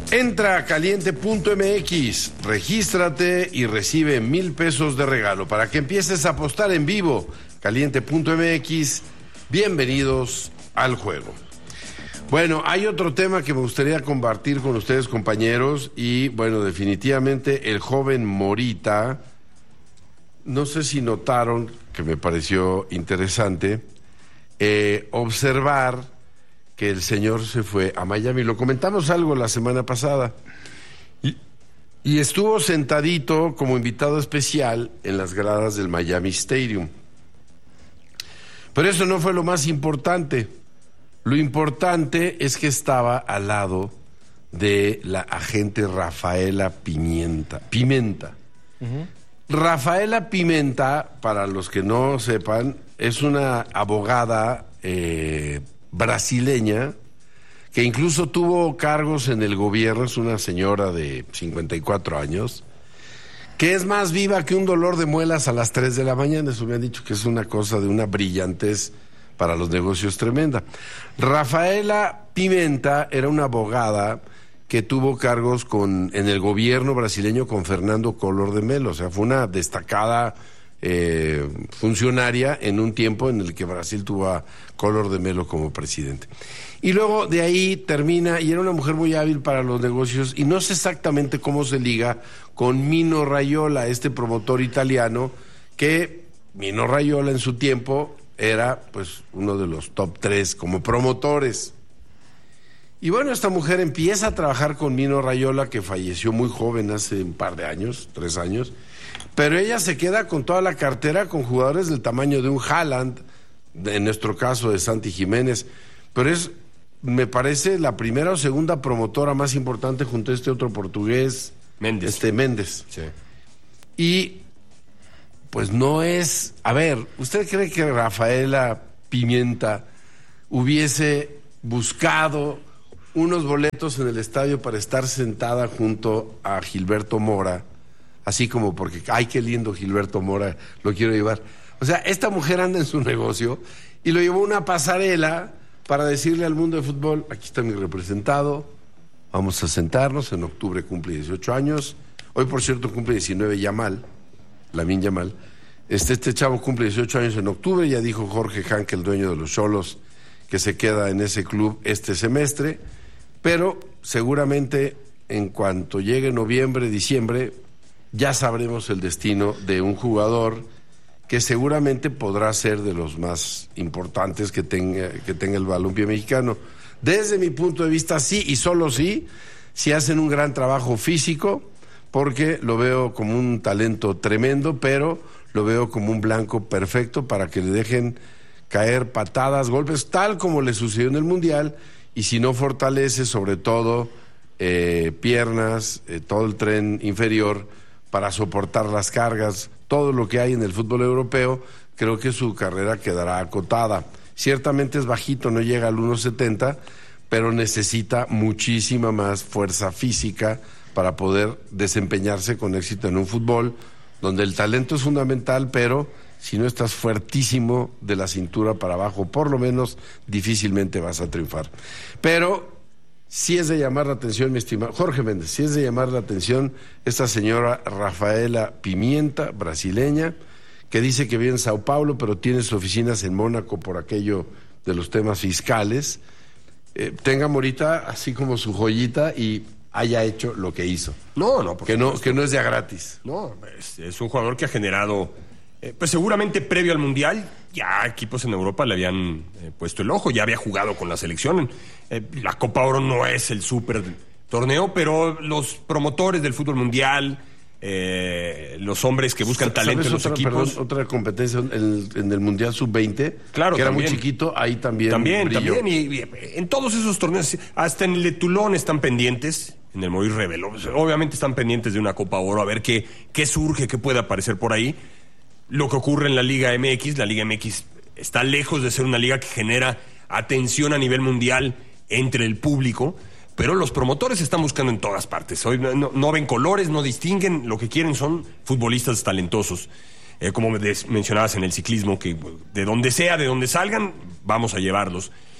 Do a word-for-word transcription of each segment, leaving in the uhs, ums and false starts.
Entra a caliente punto m x, regístrate y recibe mil pesos de regalo para que empieces a apostar en vivo. caliente punto m x, bienvenidos al juego. Bueno, hay otro tema que me gustaría compartir con ustedes, compañeros, y bueno, definitivamente el joven Morita, no sé si notaron, que me pareció interesante, eh, observar que el señor se fue a Miami. Lo comentamos algo la semana pasada. Y, y estuvo sentadito como invitado especial en las gradas del Miami Stadium. Pero eso no fue lo más importante. Lo importante es que estaba al lado de la agente Rafaela Pimienta. Pimenta. Uh-huh. Rafaela Pimenta, para los que no sepan, es una abogada eh, brasileña que incluso tuvo cargos en el gobierno. Es una señora de cincuenta y cuatro años que es más viva que un dolor de muelas a las tres de la mañana. Eso me han dicho que es una cosa de una brillantez para los negocios tremenda. Rafaela Pimenta era una abogada que tuvo cargos con en el gobierno brasileño con Fernando Collor de Mello. O sea, fue una destacada eh, funcionaria en un tiempo en el que Brasil tuvo a Collor de Mello como presidente. Y luego de ahí termina, y era una mujer muy hábil para los negocios, y no sé exactamente cómo se liga con Mino Raiola, este promotor italiano, que Mino Raiola en su tiempo era pues uno de los top tres como promotores. Y bueno, esta mujer empieza a trabajar con Mino Raiola, que falleció muy joven hace un par de años, tres años, pero ella se queda con toda la cartera con jugadores del tamaño de un Haaland, en nuestro caso de Santi Jiménez, pero es, me parece, la primera o segunda promotora más importante junto a este otro portugués, Méndez. Este Méndez. Sí. Y pues no es... A ver, ¿usted cree que Rafaela Pimienta hubiese buscado unos boletos en el estadio para estar sentada junto a Gilberto Mora, así como porque, ay, qué lindo Gilberto Mora, lo quiero llevar? O sea, esta mujer anda en su negocio y lo llevó a una pasarela para decirle al mundo de fútbol: aquí está mi representado, vamos a sentarnos, en octubre cumple dieciocho años, hoy por cierto cumple diecinueve Yamal, Lamine Yamal. Este, este chavo cumple dieciocho años en octubre, ya dijo Jorge Hanke, el dueño de los Xolos, que se queda en ese club este semestre, pero seguramente en cuanto llegue noviembre, diciembre, ya sabremos el destino de un jugador que seguramente podrá ser de los más importantes que tenga, que tenga el balompié mexicano. Desde mi punto de vista, sí, y solo sí, si hacen un gran trabajo físico, porque lo veo como un talento tremendo, pero lo veo como un blanco perfecto para que le dejen caer patadas, golpes, tal como le sucedió en el Mundial, y si no fortalece, sobre todo, eh, piernas, eh, todo el tren inferior, para soportar las cargas, todo lo que hay en el fútbol europeo, creo que su carrera quedará acotada. Ciertamente es bajito, no llega al uno setenta, pero necesita muchísima más fuerza física para poder desempeñarse con éxito en un fútbol donde el talento es fundamental, pero si no estás fuertísimo de la cintura para abajo, por lo menos difícilmente vas a triunfar. Pero sí es de llamar la atención, mi estimado Jorge Méndez, sí es de llamar la atención esta señora Rafaela Pimienta, brasileña, que dice que vive en Sao Paulo, pero tiene sus oficinas en Mónaco por aquello de los temas fiscales. Eh, tenga Morita así como su joyita y haya hecho lo que hizo. No, no, por que no, supuesto. que no es de a gratis. No, es, es un jugador que ha generado, eh, pues seguramente previo al Mundial, ya equipos en Europa le habían eh, puesto el ojo, ya había jugado con la selección. Eh, la Copa Oro no es el súper torneo, pero los promotores del fútbol mundial, eh, los hombres que buscan talento en los otra, equipos. Perdón, otra competencia en el, en el Mundial sub veinte, claro, que era también. muy chiquito, ahí también También, brilló. también, y, y en todos esos torneos, hasta en el de Toulon están pendientes, en el Moïse Rebelo, obviamente están pendientes de una Copa Oro, a ver qué, qué surge, qué puede aparecer por ahí. Lo que ocurre en la Liga M X, la Liga M X está lejos de ser una liga que genera atención a nivel mundial entre el público, pero los promotores están buscando en todas partes. Hoy no, no, no ven colores, no distinguen, lo que quieren son futbolistas talentosos. Eh, como mencionabas en el ciclismo, que de donde sea, de donde salgan, vamos a llevarlos.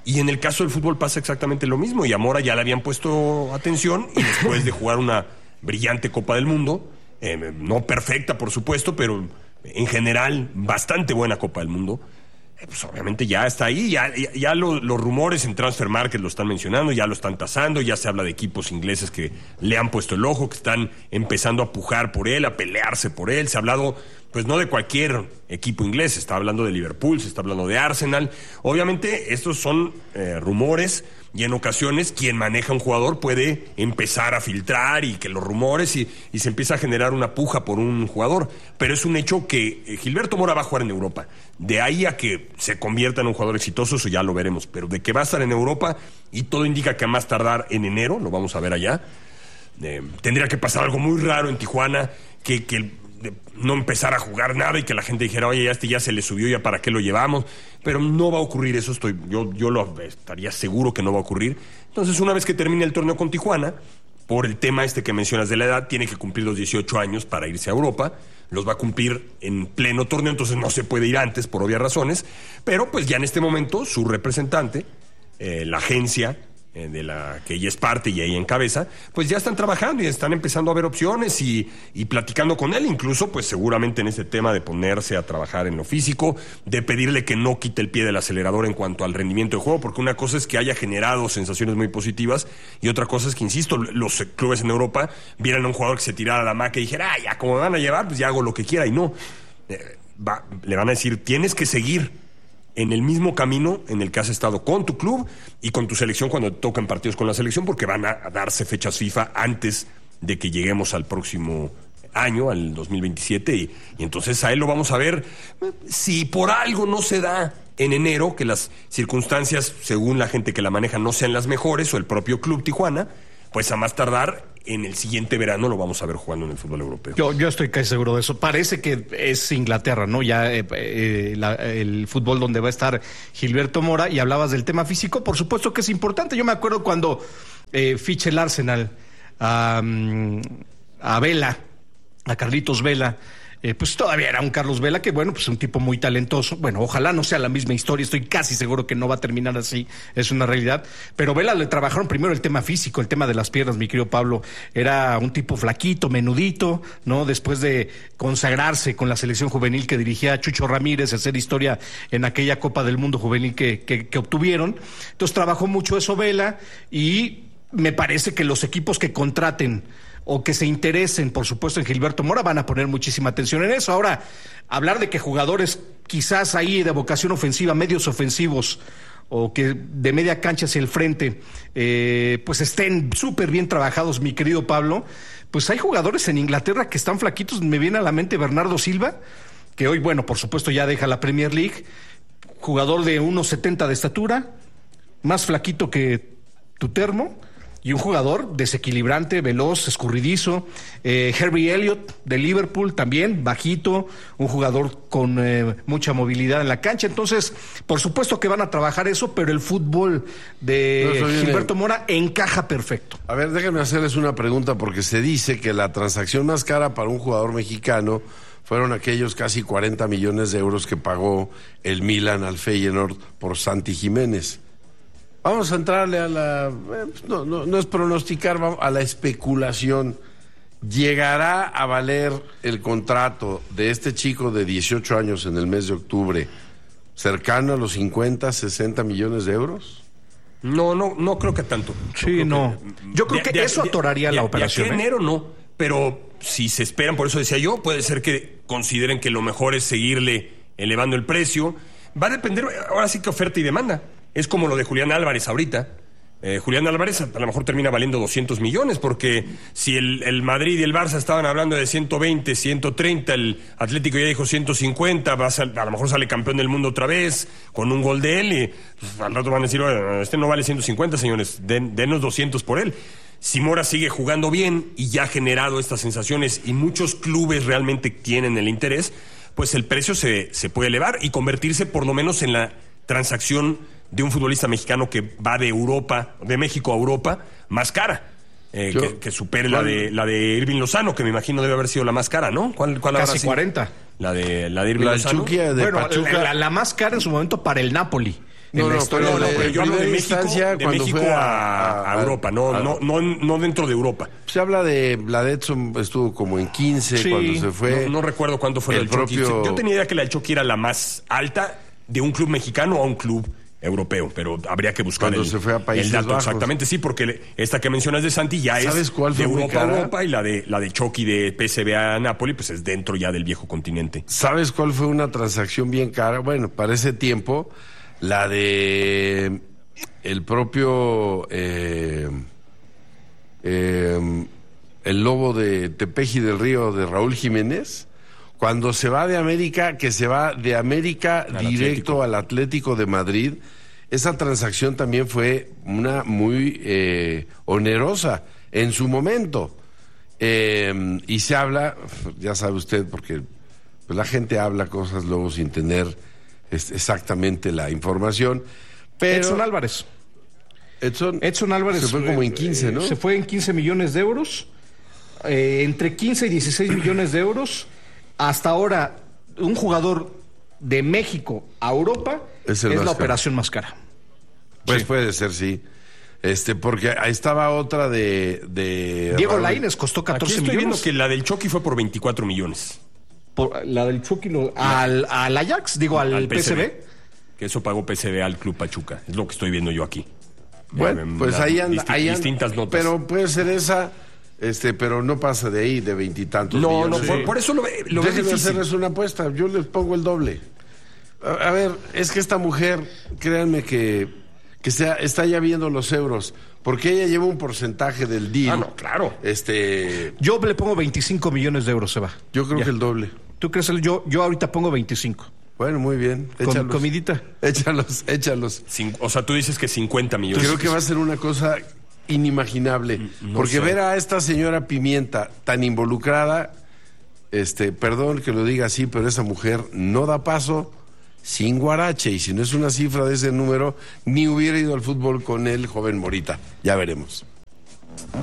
Y en el caso del fútbol pasa exactamente lo mismo. Y a Mora ya le habían puesto atención y después de jugar una brillante Copa del Mundo, eh, no perfecta por supuesto, pero en general bastante buena Copa del Mundo, eh, pues obviamente ya está ahí. Ya, ya, ya lo, los rumores en Transfer Market lo están mencionando, ya lo están tasando, ya se habla de equipos ingleses que le han puesto el ojo, que están empezando a pujar por él, a pelearse por él. Se ha hablado... pues no de cualquier equipo inglés, se está hablando de Liverpool, se está hablando de Arsenal. Obviamente estos son eh, rumores y en ocasiones quien maneja un jugador puede empezar a filtrar y que los rumores y, y se empieza a generar una puja por un jugador. Pero es un hecho que eh, Gilberto Mora va a jugar en Europa. De ahí a que se convierta en un jugador exitoso, eso ya lo veremos. Pero de que va a estar en Europa y todo indica que a más tardar en enero, lo vamos a ver allá, eh, tendría que pasar algo muy raro en Tijuana, que... que el, de no empezar a jugar nada y que la gente dijera, oye, ya este ya se le subió, ya para qué lo llevamos, pero no va a ocurrir eso, estoy yo yo lo estaría seguro que no va a ocurrir. Entonces, una vez que termine el torneo con Tijuana, por el tema este que mencionas de la edad, tiene que cumplir los dieciocho años para irse a Europa, los va a cumplir en pleno torneo, entonces no se puede ir antes por obvias razones, pero pues ya en este momento su representante, eh, la agencia de la que ella es parte y ella encabeza, pues ya están trabajando y están empezando a ver opciones y, y platicando con él, incluso pues seguramente en este tema de ponerse a trabajar en lo físico, de pedirle que no quite el pie del acelerador en cuanto al rendimiento de juego, porque una cosa es que haya generado sensaciones muy positivas y otra cosa es que, insisto, los clubes en Europa vieran a un jugador que se tirara a la maca y dijera, ah, ya como me van a llevar, pues ya hago lo que quiera, y no, eh, va, le van a decir, tienes que seguir en el mismo camino en el que has estado con tu club y con tu selección cuando te tocan partidos con la selección, porque van a, a darse fechas FIFA antes de que lleguemos al próximo año, al dos mil veintisiete, y, y entonces a él lo vamos a ver. Si por algo no se da en enero, que las circunstancias, según la gente que la maneja, no sean las mejores, o el propio Club Tijuana, pues a más tardar en el siguiente verano lo vamos a ver jugando en el fútbol europeo. Yo, yo estoy casi seguro de eso. Parece que es Inglaterra, ¿no? Ya eh, eh, la, el fútbol donde va a estar Gilberto Mora, y hablabas del tema físico, por supuesto que es importante. Yo me acuerdo cuando eh, ficha el Arsenal a, a Vela, a Carlitos Vela, Eh, pues todavía era un Carlos Vela que, bueno, pues un tipo muy talentoso. Bueno, ojalá no sea la misma historia, estoy casi seguro que no va a terminar así, es una realidad. Pero Vela le trabajaron primero el tema físico, el tema de las piernas, mi querido Pablo. Era un tipo flaquito, menudito, ¿no? Después de consagrarse con la selección juvenil que dirigía Chucho Ramírez, hacer historia en aquella Copa del Mundo juvenil que, que, que obtuvieron. Entonces trabajó mucho eso Vela, y me parece que los equipos que contraten o que se interesen, por supuesto, en Gilberto Mora, van a poner muchísima atención en eso. Ahora, hablar de que jugadores quizás ahí de vocación ofensiva, medios ofensivos, o que de media cancha hacia el frente, eh, pues estén súper bien trabajados, mi querido Pablo, pues hay jugadores en Inglaterra que están flaquitos. Me viene a la mente Bernardo Silva, que hoy, bueno, por supuesto ya deja la Premier League, jugador de uno setenta de estatura, más flaquito que tu termo, y un jugador desequilibrante, veloz, escurridizo. eh, Harry Elliott de Liverpool también, bajito, un jugador con eh, mucha movilidad en la cancha. Entonces, por supuesto que van a trabajar eso, pero el fútbol de no, Gilberto Mora encaja perfecto. A ver, déjenme hacerles una pregunta, porque se dice que la transacción más cara para un jugador mexicano fueron aquellos casi cuarenta millones de euros que pagó el Milan al Feyenoord por Santi Jiménez. Vamos a entrarle a la... Eh, no, no, no es pronosticar, vamos a la especulación. ¿Llegará a valer el contrato de este chico de dieciocho años en el mes de octubre cercano a los cincuenta, sesenta millones de euros? No, no, no creo que tanto. Sí, no. Que, Yo creo de, que de, eso de, atoraría de, la de, operación. De aquí a enero no, pero si se esperan, por eso decía yo, puede ser que consideren que lo mejor es seguirle elevando el precio. Va a depender, ahora sí que oferta y demanda. Es como lo de Julián Álvarez ahorita. Eh, Julián Álvarez a lo mejor termina valiendo doscientos millones, porque si el, el Madrid y el Barça estaban hablando de ciento veinte, ciento treinta, el Atlético ya dijo ciento cincuenta, va a, sal, a lo mejor sale campeón del mundo otra vez con un gol de él, y pues, al rato van a decir, este no vale ciento cincuenta, señores, den, denos doscientos por él. Si Mora sigue jugando bien y ya ha generado estas sensaciones y muchos clubes realmente tienen el interés, pues el precio se, se puede elevar y convertirse por lo menos en la transacción de un futbolista mexicano que va de Europa, de México a Europa, más cara, eh, Yo, que, que supere la de la de Irving Lozano, que me imagino debe haber sido la más cara, ¿no? ¿Cuál, cuál Casi cuarenta. La de la de Irving la Lozano. De bueno, Pachuca. La, la, la más cara en su momento para el Napoli. No, en la no, historia pero de de- Europa. en Yo hablo de primera México, instancia, de cuando México fue a, a- a Europa, no, a- no, no, no dentro de Europa. Se habla de Bledson, estuvo como en quince Sí. cuando se fue. No, no recuerdo cuándo fue el la del Chucky. propio- Yo tenía idea que la del Chucky era la más alta de un club mexicano a un club europeo, pero habría que buscar Cuando el, se fue a Países el dato Bajos. exactamente. Sí, porque le- esta que mencionas de Santi ya es ¿Sabes cuál fue de muy Europa a cara? Europa y la de la de Chucky de P S V a Napoli, pues es dentro ya del viejo continente. ¿Sabes cuál fue una transacción bien cara? Bueno, para ese tiempo, la de el propio eh, eh, el lobo de Tepeji del Río de Raúl Jiménez, cuando se va de América, que se va de América Al directo Atlético. al Atlético de Madrid, esa transacción también fue una muy eh, onerosa en su momento. Eh, y se habla, ya sabe usted, porque pues, la gente habla cosas luego sin tener es, exactamente la información. Pero Edson Álvarez. Edson, Edson Álvarez se fue como en quince, ¿no? Se fue en quince millones de euros. Eh, entre quince y dieciséis millones de euros. Hasta ahora, un jugador de México a Europa Es es, el la más caro. operación más cara. Pues Sí. puede ser, sí. Este, porque ahí estaba otra de, de Diego Raúl. Lainez costó Aquí catorce estoy viendo millones. que la del Chucky fue por veinticuatro millones. Por, la del Chucky lo- al, al Ajax, digo, al, Al P S V. Que eso pagó P S V al Club Pachuca. Es lo que estoy viendo yo aquí. Bueno, Ya, pues las ahí anda, disti- ahí anda. distintas notas. Pero puede ser esa, este, pero no pasa de ahí, de veintitantos no, millones. no, por, por eso lo, ve- lo veo Déjenme difícil. hacerles una apuesta, yo les pongo el doble. A, a ver, es que esta mujer, créanme que, que sea, está ya viendo los euros, porque ella lleva un porcentaje del deal. Ah, no, claro. Este, Yo le pongo veinticinco millones de euros, se va. yo creo Ya. que el doble. ¿Tú crees? el- Yo, yo ahorita pongo veinticinco. Bueno, muy bien. Con Échalos. comidita. Échalos, échalos. Cin- o sea, tú dices que cincuenta millones. Creo que va a ser una cosa inimaginable. No porque sé. ver a esta señora Pimienta tan involucrada, este, perdón que lo diga así, pero esa mujer no da paso sin guarache. Y si no es una cifra de ese número, ni hubiera ido al fútbol con el joven Morita. Ya veremos.